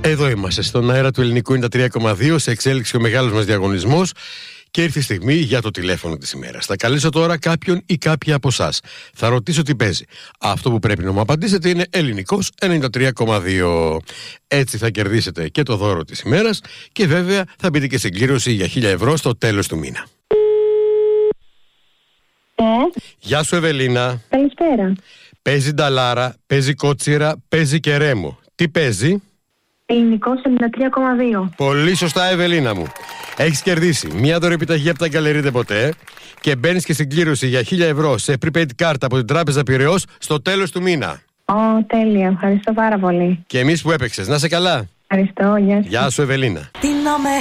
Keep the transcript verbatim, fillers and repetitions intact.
Εδώ είμαστε στον αέρα του Ελληνικού ενενήντα τρία κόμμα δύο, σε εξέλιξη ο μεγάλος μας διαγωνισμός και ήρθε η στιγμή για το τηλέφωνο της ημέρας. Θα καλέσω τώρα κάποιον ή κάποια από εσάς. Θα ρωτήσω τι παίζει. Αυτό που πρέπει να μου απαντήσετε είναι Ελληνικός ενενήντα τρία κόμμα δύο. Έτσι θα κερδίσετε και το δώρο της ημέρας και βέβαια θα μπείτε και στην κλήρωση για χίλια ευρώ στο τέλος του μήνα. Ε. Γεια σου Ευελίνα. Καλησπέρα. Παίζει νταλάρα, παίζει κότσιρα, παίζει και ρέμο. Τι παίζει? Ελληνικός ενενήντα τρία κόμμα δύο. Πολύ σωστά, Ευελίνα μου. Έχεις κερδίσει μια δωρεοπιταγή από τα Γκαλερί Ποτέ και μπαίνεις και στην κλήρωση για χίλια ευρώ σε prepaid κάρτα από την Τράπεζα Πειραιώς στο τέλος του μήνα. Ω, oh, τέλεια. Ευχαριστώ πάρα πολύ. Και εμείς που έπαιξες. Να σε καλά. Ευχαριστώ. Γεια σου. Γεια σου, Ευελίνα.